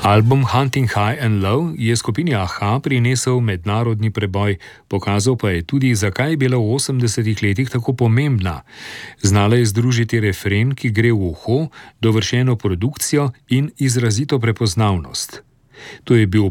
Album Hunting High and Low je skupini Aha prinesel mednarodni preboj, pokazal pa je tudi, zakaj je bila v 80-ih letih tako pomembna. Znala je združiti refren, ki gre v uho, dovršeno produkcijo in izrazito prepoznavnost. To je bil